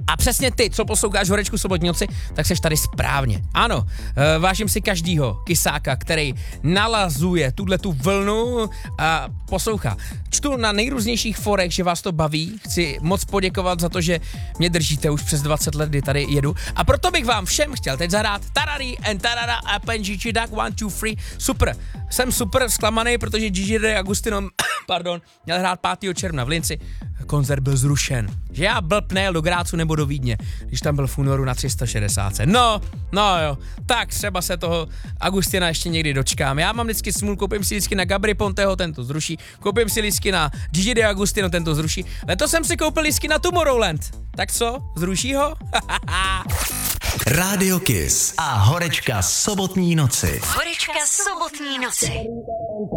A přesně ty, co posloucháš Horečku sobotní noci, tak seš tady správně. Ano, vážím si každýho kysáka, který nalazuje tu vlnu a poslouchá. Čtu na nejrůznějších forech, že vás to baví. Chci moc poděkovat za to, že mě držíte už přes 20 let, kdy tady jedu. A proto bych vám všem chtěl teď zahrát Tarari and Tarara a Gigi Duck 1, 2, 3. Super. Jsem super zklamaný, protože Gigi D'Agostino měl hrát 5. června v Linci. Koncert byl zrušen. Že já blb nejel do Grácu nebo do Vídně, když tam byl v únoru na 360. No jo, tak třeba se toho Agustina ještě někdy dočkám. Já mám vždycky smůl, koupím si lístky na Gabry Ponteho, ten to zruší, koupím si lístky na Gigi D'Agostino, ten to zruší. Letos jsem si koupil lístky na Tomorrowland. Tak co, zruší ho? Rádio Kiss a Horečka sobotní noci. Horečka sobotní noci.